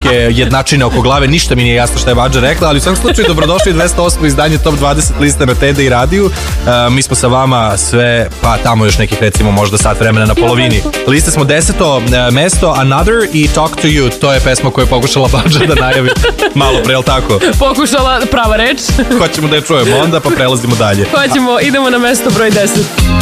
neke jednačine oko glave, ništa mi nije jasno šta je Badža rekla, ali u svakom slučaju dobrodošli 208. izdanje Top 20 liste na TD i radiju. Mi smo sa vama sve, pa tamo još nekih recimo možda sat vremena na polovini. Liste smo 10. mesto, Another i Talk to You, to je pesma koju je pokušala Badža da najavi malo pre, jel tako? Pokušala prava reč. Hoćemo da je čujemo onda, pa prelazimo dalje. Hoćemo, idemo na mesto broj 10.